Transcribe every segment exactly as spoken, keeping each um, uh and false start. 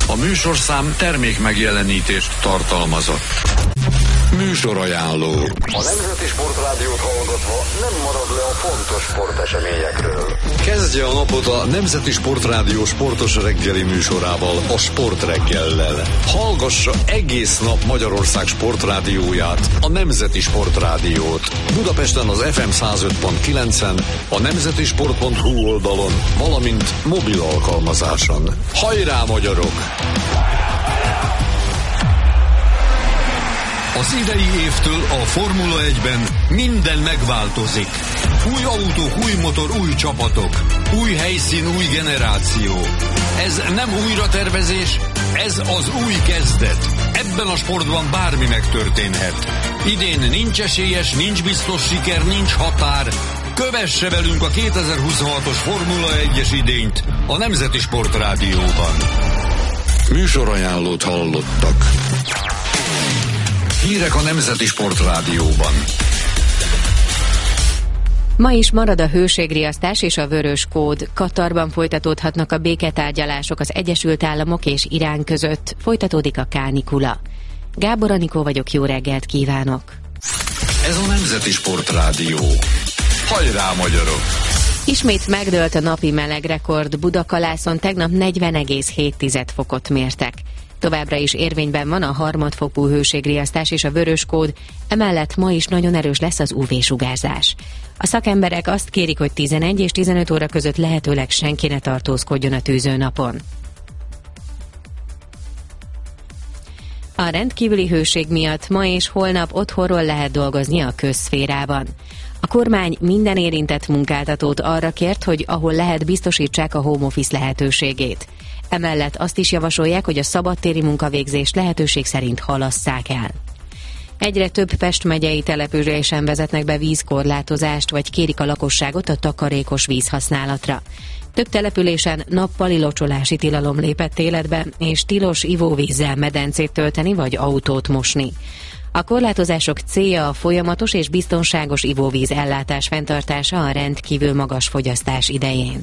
A műsorszám termék megjelenítést tartalmazott. Műsorajánló. A Nemzeti Sportrádiót hallgatva nem marad le a fontos sporteseményekről. Kezdje a napot a Nemzeti Sportrádió sportos reggeli műsorával, a Sportreggellel. Hallgassa egész nap Magyarország sportrádióját, a Nemzeti Sportrádiót. Budapesten az ef em száz öt pont kilencen, a nemzetisport pont hu oldalon, valamint mobil alkalmazáson. Hajrá, magyarok! Az idei évtől a Formula egyben minden megváltozik. Új autók, új motor, új csapatok. Új helyszín, új generáció. Ez nem újratervezés, ez az új kezdet. Ebben a sportban bármi megtörténhet. Idén nincs esélyes, nincs biztos siker, nincs határ. Kövesse velünk a kétezer-huszonhatos Formula egyes idényt a Nemzeti Sportrádióban. Műsorajánlót hallottak. Hírek a Nemzeti Sportrádióban. Ma is marad a hőségriasztás és a vörös kód. Katarban folytatódhatnak a béketárgyalások az Egyesült Államok és Irán között. Folytatódik a kánikula. Gábor Anikó vagyok, jó reggelt kívánok! Ez a Nemzeti Sportrádió. Hajrá, magyarok! Ismét megdőlt a napi melegrekord. Budakalászon tegnap negyven egész hét fokot mértek. Továbbra is érvényben van a harmadfokú hőségriasztás és a vörös kód, emellett ma is nagyon erős lesz az ú vé-sugárzás. A szakemberek azt kérik, hogy tizenegy és tizenöt óra között lehetőleg senki ne tartózkodjon a tűzőnapon. A rendkívüli hőség miatt ma és holnap otthonról lehet dolgozni a közszférában. A kormány minden érintett munkáltatót arra kért, hogy ahol lehet, biztosítsák a home office lehetőségét. Emellett azt is javasolják, hogy a szabadtéri munkavégzést lehetőség szerint halasszák el. Egyre több Pest megyei településen vezetnek be vízkorlátozást, vagy kérik a lakosságot a takarékos vízhasználatra. Több településen nappali locsolási tilalom lépett életbe, és tilos ivóvízzel medencét tölteni vagy autót mosni. A korlátozások célja a folyamatos és biztonságos ivóvíz ellátás fenntartása a rendkívül magas fogyasztás idején.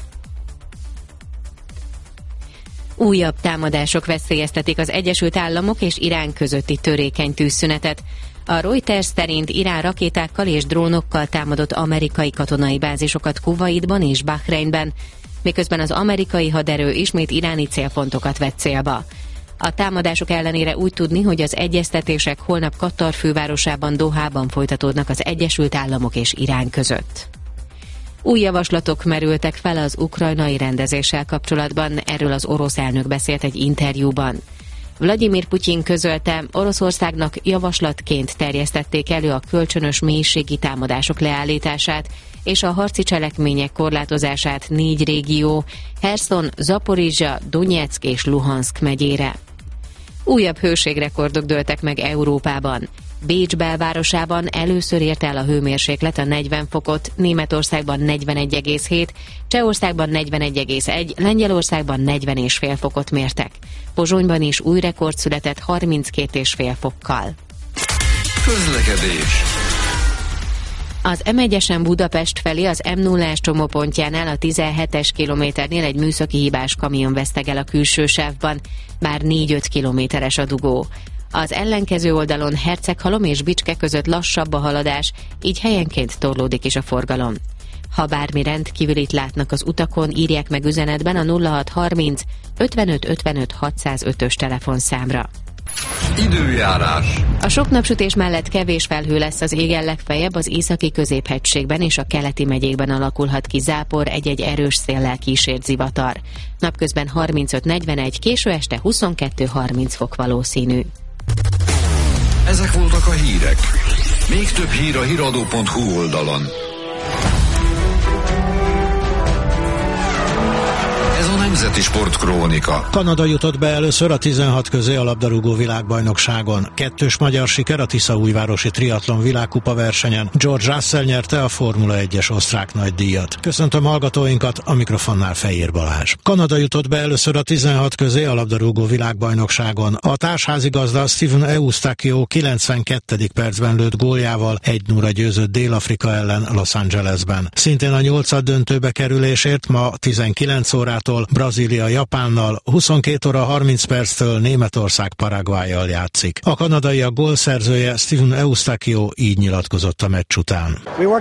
Újabb támadások veszélyeztetik az Egyesült Államok és Irán közötti törékeny tűzszünetet. A Reuters szerint Irán rakétákkal és drónokkal támadott amerikai katonai bázisokat Kuwaitban és Bahreinben, miközben az amerikai haderő ismét iráni célpontokat vett célba. A támadások ellenére úgy tudni, hogy az egyeztetések holnap Katar fővárosában, Dohában folytatódnak az Egyesült Államok és Irán között. Új javaslatok merültek fel az ukrajnai rendezéssel kapcsolatban, erről az orosz elnök beszélt egy interjúban. Vladimir Putyin közölte, Oroszországnak javaslatként terjesztették elő a kölcsönös mélységi támadások leállítását és a harci cselekmények korlátozását négy régió, Herszon, Zaporizsja, Donyeck és Luhanszk megyére. Újabb hőségrekordok dőltek meg Európában. Bécs belvárosában először ért el a hőmérséklet a negyven fokot, Németországban negyvenegy egész hét, Csehországban negyvenegy egész egy, Lengyelországban negyven egész öt fokot mértek. Pozsonyban is új rekord született harminckét egész öt fokkal. Közlekedés. Az em egyesen Budapest felé az em nullás csomópontjánál a tizenhetes kilométernél egy műszaki hibás kamion vesztegel a külső sávban, már négy-öt kilométeres a dugó. Az ellenkező oldalon Herceghalom és Bicske között lassabb a haladás, így helyenként torlódik is a forgalom. Ha bármi rendkívülit látnak az utakon, írják meg üzenetben a nulla hat harminc ötvenöt ötvenöt hatszázötös telefonszámra. Időjárás. A sok napsütés mellett kevés felhő lesz az égen, legfeljebb az északi középhegységben és a keleti megyékben alakulhat ki zápor, egy-egy erős széllel kísért zivatar. Napközben harmincöt negyvenegy, késő este huszonkettő harminc fok valószínű. Ezek voltak a hírek. Még több hír a híradó pont hu oldalon. Ez a Nemzeti Sportkrónika. Kanada jutott be először a tizenhat közé a labdarúgó világbajnokságon. Kettős magyar siker a Tiszaújvárosi triatlon világkupa versenyen. George Russell nyerte a Formula egyes osztrák nagydíjat. Köszöntöm hallgatóinkat, a mikrofonnál Fejér Balázs. Kanada jutott be először a tizenhat közé a labdarúgó világbajnokságon. A társházigazda Steven Eustachio kilencvenkettedik percben lőtt góljával egy nulla győzött Dél-Afrika ellen Los Angelesben. Szintén a nyolcad döntőbe kerülésért ma tizenkilenc órától Brazília Japánnal, huszonkét óra harminc perctől Németország Paraguayjal játszik. A kanadaiak gólszerzője Steven Eustáquio így nyilatkozott a meccs után.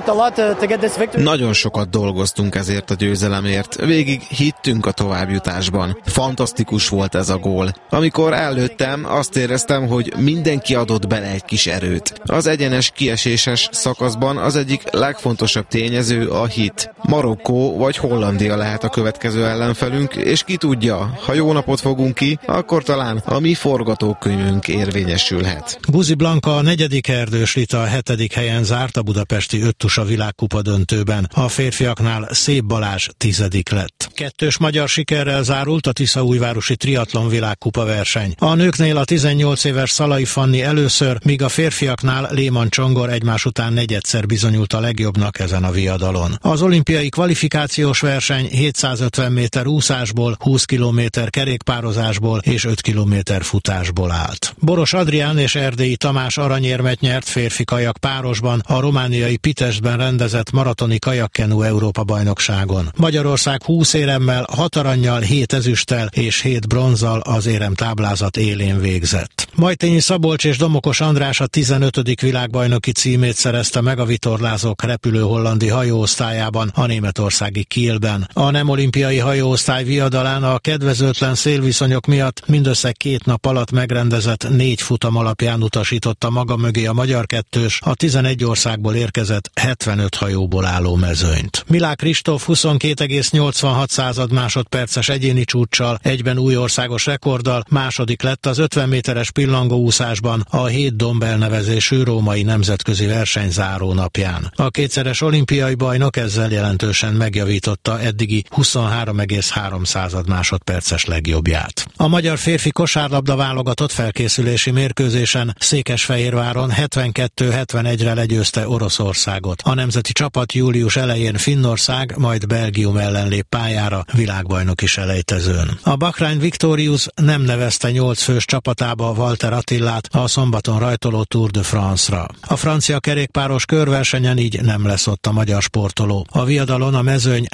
Nagyon sokat dolgoztunk ezért a győzelemért. Végig hittünk a továbbjutásban. Fantasztikus volt ez a gól. Amikor előttem, azt éreztem, hogy mindenki adott bele egy kis erőt. Az egyenes kieséses szakaszban az egyik legfontosabb tényező a hit. Marokkó vagy Hollandia lehet a következő ellenfelünk, és ki tudja, ha jó napot fogunk ki, akkor talán a mi forgatókönyvünk érvényesülhet. Guzi Blanka a negyedik, Erdős Rita a hetedik helyen zárt a budapesti öttusa világkupa döntőben. A férfiaknál Szép Balázs tizedik lett. Kettős magyar sikerrel zárult a tiszaújvárosi triatlon világkupa verseny. A nőknél a tizennyolc éves Szalai Fanni először, míg a férfiaknál Léman Csongor egymás után negyedszer bizonyult a legjobbnak ezen a viadalon. Az olimpiai kvalifikációs verseny hétszázötven méter úszásból, húsz kilométer kerékpározásból és öt kilométer futásból állt. Boros Adrián és Erdélyi Tamás aranyérmet nyert férfi kajak párosban a romániai Pitestben rendezett maratoni kajakkenu Európa-bajnokságon. Magyarország húsz éremmel, hat arannyal, hét ezüsttel és hét bronzzal az éremtáblázat élén végzett. Majtényi Szabolcs és Domokos András a tizenötödik világbajnoki címét szerezte meg a vitorlázók repülő hollandi hajóosztályában a németországi Kielben. A nem olimpiai hajóosztály viadalán a kedvezőtlen szélviszonyok miatt mindössze két nap alatt megrendezett négy futam alapján utasította maga mögé a magyar kettős a tizenegy országból érkezett hetvenöt hajóból álló mezőnyt. Milák Kristóf huszonkét egész nyolcvanhat másodperces egyéni csúccsal, egyben új országos rekorddal második lett az ötven méteres pillangóúszásban a hét domb elnevezésű római nemzetközi verseny záró napján. A kétszeres olimpiai bajnok ezzel jelentősen megjavította eddigi huszonhárom egész három másodperces legjobbját. A magyar férfi kosárlabda válogatott felkészülési mérkőzésen Székesfehérváron hetvenkettő hetvenegyre legyőzte Oroszországot. A nemzeti csapat július elején Finnország, majd Belgium ellen lép pályára világbajnoki selejtezőn. A Bahrain Victorious nem nevezte nyolc fős csapatába Walter Attillát a szombaton rajtoló Tour de France-ra. A francia kerékpáros körversenyen így nem lesz ott a magyar sportoló. A viadalon a mezőny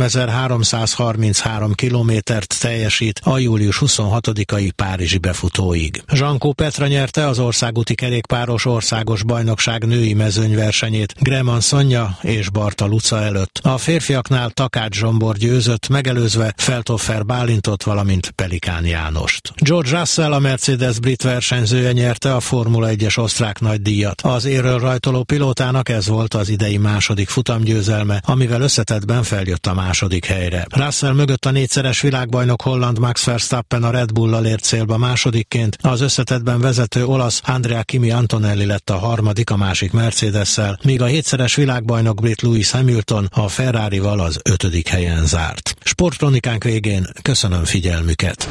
háromezer-háromszázharminchárom kilométert teljesít a július huszonhatodikai párizsi befutóig. Zsankó Petra nyerte az országúti kerékpáros országos bajnokság női mezőnyversenyét Greman Szonya és Barta Luca előtt. A férfiaknál Takács Zsombor győzött, megelőzve Feldhofer Bálintot, valamint Pelikán Jánost. George Russell, a Mercedes brit versenyzője nyerte a Formula egyes osztrák nagydíjat. Az érről rajtoló pilótának ez volt az idei második futamgyőzelme, amivel összetettben feljött a második helyre. Russell mögött a négyszeres világbajnok holland Max Verstappen a Red Bull-lal ért célba másodikként, az összetettben vezető olasz Andrea Kimi Antonelli lett a harmadik a másik Mercedes-szel, míg a hétszeres világbajnok brit Lewis Hamilton a Ferrarival az ötödik helyen zárt. Sportkronikánk végén köszönöm figyelmüket.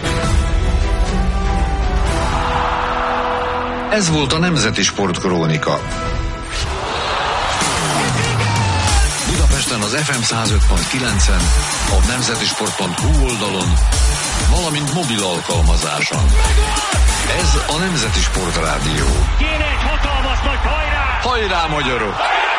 Ez volt a Nemzeti Sportkrónika. Budapesten az ef em száz öt pont kilencen, a nemzetisport pont hu oldalon, valamint mobil alkalmazáson. Ez a Nemzeti Sportrádió. Kéne egy hatalmas nagy hajrá! Hajrá, magyarok!